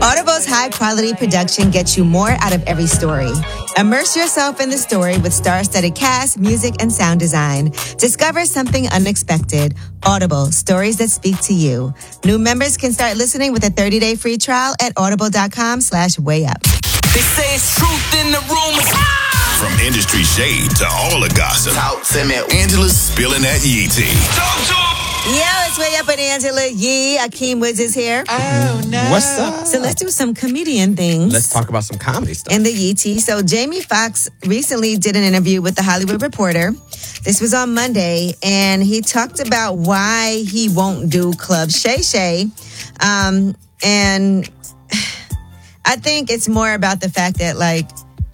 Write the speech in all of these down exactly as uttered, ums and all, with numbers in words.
Audible's high-quality production gets you more out of every story. Immerse yourself in the story with star-studded cast, music, and sound design. Discover something unexpected. Audible, stories that speak to you. New members can start listening with a thirty-day free trial at audible.com slash way up. They say it's truth in the rumors. From industry shade to all the gossip. Talk to me. Angela's spilling that Yee tea. Talk to me. Yeah, it's Way Up with Angela Yee. Akeem Woods is here. Oh, no. What's up? So let's do some comedian things. Let's talk about some comedy stuff. In the Yee tea. So Jamie Foxx recently did an interview with The Hollywood Reporter. This was on Monday, and he talked about why he won't do Club Shay Shay. Um, and I think it's more about the fact that, like,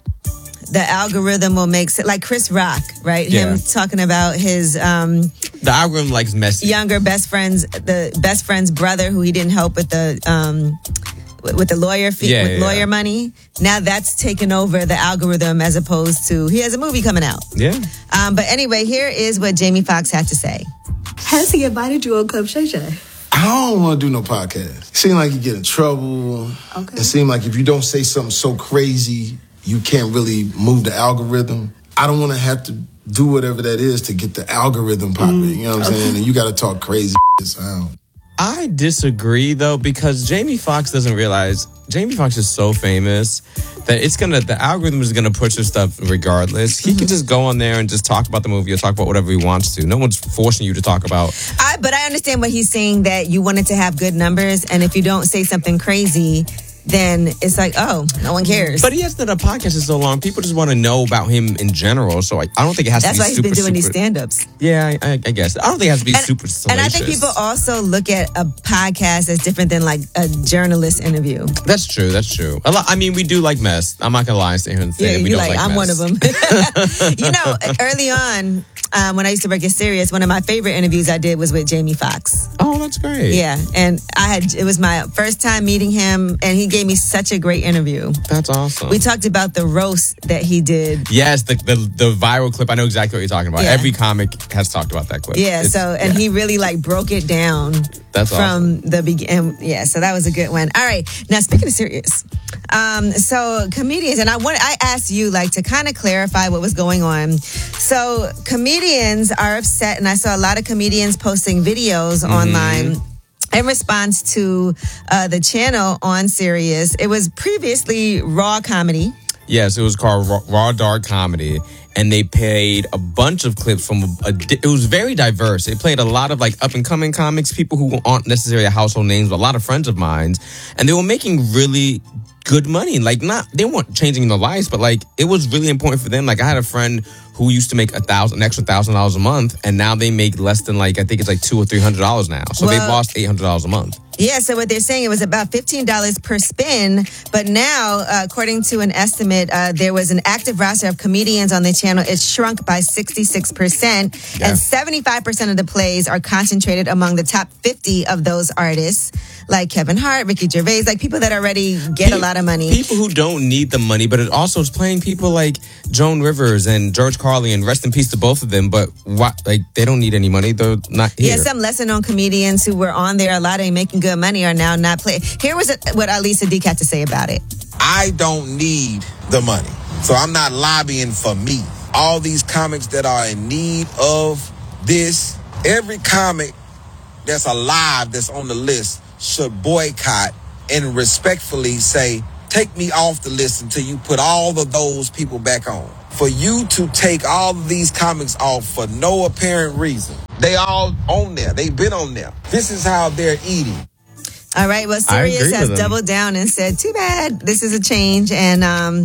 the algorithm will make sense. Like Chris Rock, right? Yeah. Him talking about his um, the algorithm likes messy. younger best friend's, the best friend's brother who he didn't help with the um, with the lawyer fee, Yeah, with yeah, lawyer yeah. money. Now that's taken over the algorithm as opposed to he has a movie coming out. Yeah. Um, but anyway, here is what Jamie Foxx had to say. Has he invited you on Club Shay Shay? I don't want to do no podcast. It seems like you get in trouble. Okay. It seems like if you don't say something so crazy, you can't really move the algorithm. I don't want to have to do whatever that is to get the algorithm popping. Mm, you know what I'm okay. saying? And you got to talk crazy sound. I disagree though, because Jamie Foxx doesn't realize Jamie Foxx is so famous that it's gonna the algorithm is gonna push his stuff regardless. He mm-hmm. can just go on there and just talk about the movie or talk about whatever he wants to. No one's forcing you to talk about. I, but I understand what he's saying, that you wanted to have good numbers, and if you don't say something crazy, then it's like, oh, no one cares. But he hasn't done a podcast in so long. People just want to know about him in general. So I, I don't think it has That's to be why he's super, been doing super, these stand-ups. Yeah, I, I guess. I don't think it has to be and, super salacious. And I think people also look at a podcast as different than like a journalist interview. That's true. That's true. A lot, I mean, we do like mess. I'm not going to lie and sit here and say yeah, that we you're don't like, like I'm mess. one of them. You know, early on, um, when I used to work at Sirius, one of my favorite interviews I did was with Jamie Foxx. Oh, that's great. Yeah, and I had it was my first time meeting him, and he gave me such a great interview. That's awesome. We talked about the roast that he did. Yes, the the, the viral clip. I know exactly what you're talking about. Yeah. Every comic has talked about that clip. Yeah, It's, so and yeah. he really like broke it down. That's from awesome. the beginning. Yeah, so that was a good one. All right, now speaking of serious, um, so comedians, and I want I asked you like to kind of clarify what was going on. So comedians are upset, and I saw a lot of comedians posting videos mm-hmm. online in response to uh, the channel on Sirius. It was previously Raw Comedy. Yes, it was called Raw, Raw Dark Comedy, and they played a bunch of clips from a, a. It was very diverse. They played a lot of like up and coming comics, people who aren't necessarily household names, but a lot of friends of mine, and they were making really good money. Like not, they weren't changing their lives, but like it was really important for them. Like I had a friend who used to make a thousand, an extra thousand dollars a month, and now they make less than like I think it's like two or three hundred dollars now. So well, they've lost eight hundred dollars a month. Yeah, so what they're saying, it was about fifteen dollars per spin, but now, uh, according to an estimate, uh, there was an active roster of comedians on the channel. It shrunk by sixty-six percent, Yeah. and seventy-five percent of the plays are concentrated among the top fifty of those artists, like Kevin Hart, Ricky Gervais, like people that already get Pe- a lot of money. People who don't need the money, but it also is playing people like Joan Rivers and George Carlin, and rest in peace to both of them, but why, like they don't need any money. They're not here. Yeah, some lesser known comedians who were on there, a lot of them making good money, are now not playing. Here was what Alisa Deke had to say about it. I don't need the money, so I'm not lobbying for me. All these comics that are in need of this, every comic that's alive that's on the list should boycott and respectfully say, take me off the list until you put all of those people back on. For you to take all of these comics off for no apparent reason. They all on there. They've been on there. This is how they're eating. All right, well, Sirius has doubled down and said, too bad, this is a change, and um,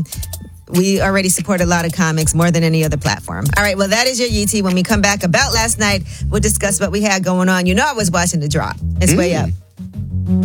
we already support a lot of comics, more than any other platform. All right, well, that is your Yee tea. When we come back about last night, we'll discuss what we had going on. You know I was watching The Drop. It's mm. way up.